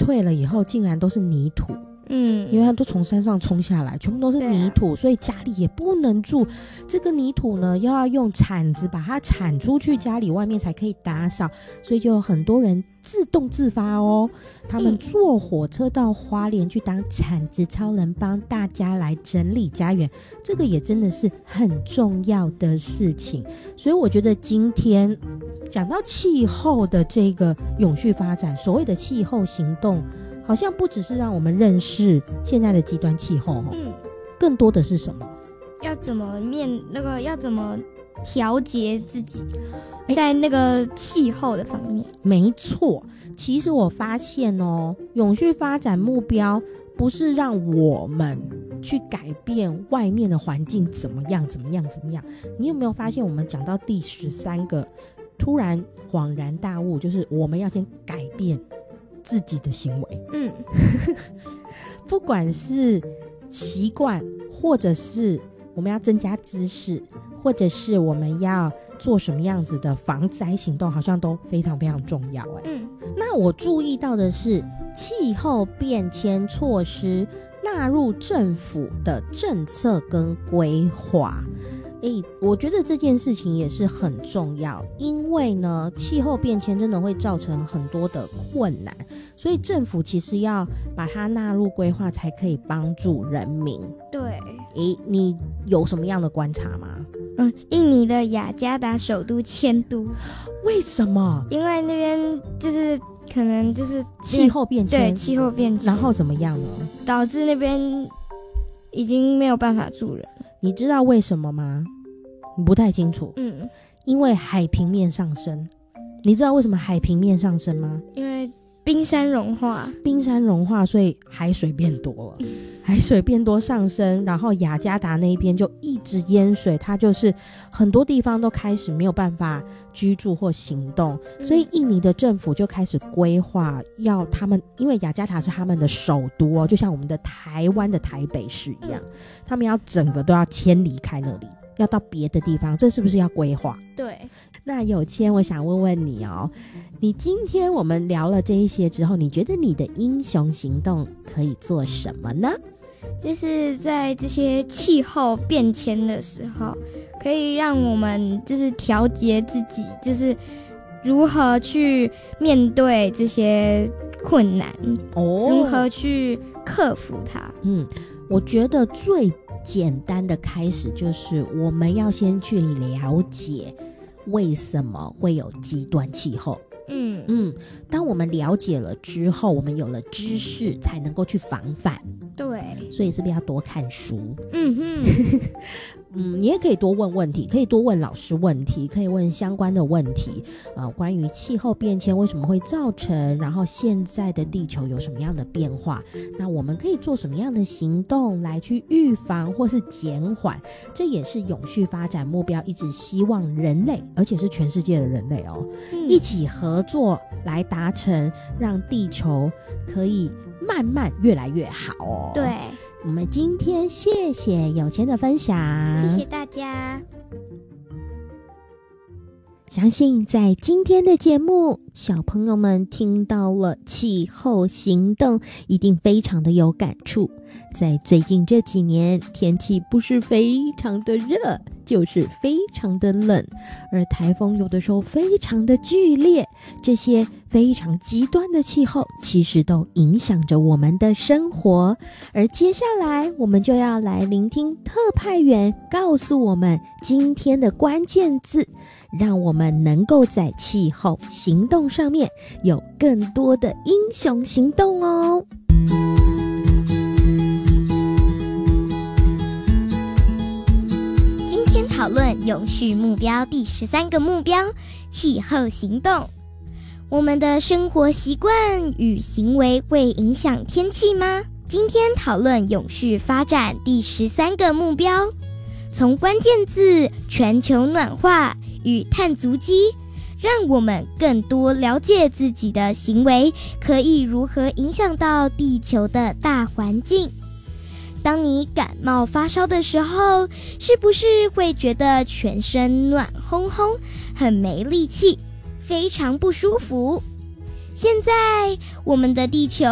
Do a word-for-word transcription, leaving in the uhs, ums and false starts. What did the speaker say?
退了以后竟然都是泥土，嗯，因为它都从山上冲下来，全部都是泥土、啊、所以家里也不能住。这个泥土呢又要用铲子把它铲出去家里外面才可以打扫，所以就有很多人自动自发哦，他们坐火车到花莲去当铲子超人，帮大家来整理家园，这个也真的是很重要的事情。所以我觉得今天讲到气候的这个永续发展，所谓的气候行动好像不只是让我们认识现在的极端气候、哦嗯、更多的是什么？ 要怎么面那个要怎么调节自己在那个气候的方面。 没错，其实我发现哦，永续发展目标不是让我们去改变外面的环境怎么样怎么样怎么样。你有没有发现我们讲到第十三个突然恍然大悟，就是我们要先改变自己的行为。嗯不管是习惯，或者是我们要增加知识，或者是我们要做什么样子的防灾行动，好像都非常非常重要。嗯，那我注意到的是气候变迁措施纳入政府的政策跟规划。欸，我觉得这件事情也是很重要，因为呢，气候变迁真的会造成很多的困难，所以政府其实要把它纳入规划，才可以帮助人民。 对， 欸，你有什么样的观察吗？ 嗯，印尼的雅加达首都迁都。 为什么？ 因为那边就是可能就是气候变迁， 对，气候变迁， 然后怎么样呢？ 导致那边已经没有办法住人。 你知道为什么吗？你不太清楚。嗯，因为海平面上升。你知道为什么海平面上升吗？ 因为冰山融化。 冰山融化，所以海水变多了。嗯，海水变多上升，然后雅加达那一边就一直淹水，它就是很多地方都开始没有办法居住或行动。嗯，所以印尼的政府就开始规划，要他们，因为雅加达是他们的首都哦，就像我们的台湾的台北市一样。嗯，他们要整个都要迁离开那里，要到别的地方，这是不是要规划？ 对。 那有谦，我想问问你哦，你今天我们聊了这一些之后，你觉得你的英雄行动可以做什么呢？ 就是在这些气候变迁的时候，可以让我们就是调节自己，就是如何去面对这些困难哦，如何去克服它。嗯， 我觉得最简单的开始就是我们要先去了解为什么会有极端气候。嗯嗯，当我们了解了之后，我们有了知识才能够去防范。 对， 所以是不是要多看书？ 嗯哼嗯，你也可以多问问题，可以多问老师问题，可以问相关的问题，呃，关于气候变迁为什么会造成，然后现在的地球有什么样的变化，那我们可以做什么样的行动来去预防或是减缓，这也是永续发展目标一直希望人类，而且是全世界的人类哦，嗯、一起合作来达成，让地球可以慢慢越来越好哦。 对， 我们今天谢谢有钱的分享， 谢谢大家。 相信在今天的节目，小朋友们听到了气候行动，一定非常的有感触。在最近这几年，天气不是非常的热，就是非常的冷，而台风有的时候非常的剧烈，这些非常极端的气候其实都影响着我们的生活。而接下来我们就要来聆听特派员告诉我们今天的关键字，让我们能够在气候行动上面有更多的英雄行动哦。 今天讨论永续目标第十三个目标，气候行动。我们的生活习惯与行为会影响天气吗？今天讨论永续发展第十三个目标，从关键字全球暖化与碳足迹，让我们更多了解自己的行为可以如何影响到地球的大环境。当你感冒发烧的时候，是不是会觉得全身暖烘烘，很没力气，非常不舒服？现在我们的地球